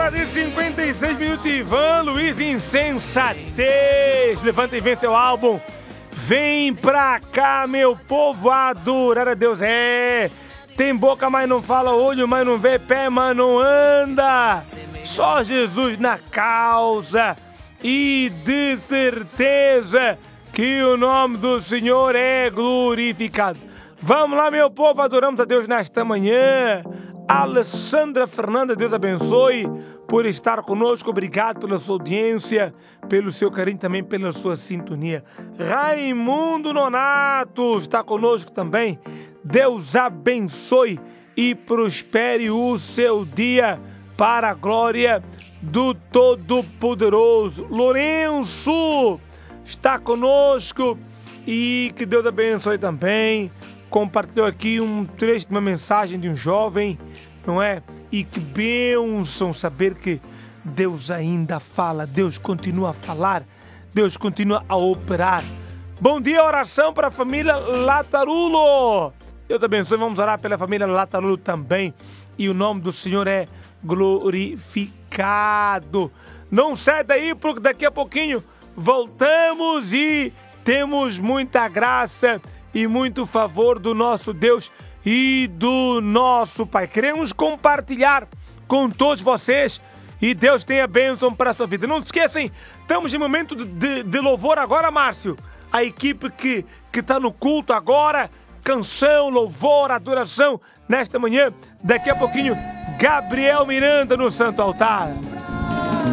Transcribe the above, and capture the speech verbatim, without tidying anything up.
hora e cinquenta e seis minutos, Ivan Luiz Insensatez. Levanta e vem seu álbum. Vem pra cá, meu povo, adorar a Deus. É, tem boca, mas não fala, olho, mas não vê, pé, mas não anda. Só Jesus na causa. E de certeza que o nome do Senhor é glorificado. Vamos lá, meu povo, adoramos a Deus nesta manhã. Alessandra Fernanda, Deus abençoe por estar conosco. Obrigado pela sua audiência, pelo seu carinho, também pela sua sintonia. Raimundo Nonato está conosco também. Deus abençoe e prospere o seu dia para a glória do Todo-Poderoso. Lourenço está conosco e que Deus abençoe também. Compartilhou aqui um trecho de uma mensagem de um jovem, não é? E que bênção saber que Deus ainda fala, Deus continua a falar, Deus continua a operar. Bom dia, oração para a família Latarulo. Deus abençoe, vamos orar pela família Latarulo também. E o nome do Senhor é glorificado. Não sai daí, porque daqui a pouquinho voltamos e temos muita graça e muito favor do nosso Deus e do nosso Pai. Queremos compartilhar com todos vocês e Deus tenha bênção para a sua vida. Não se esqueçam, estamos em momento de, de louvor agora, Márcio. A equipe que que está no culto agora, canção, louvor, adoração nesta manhã. Daqui a pouquinho, Gabriel Miranda no Santo Altar.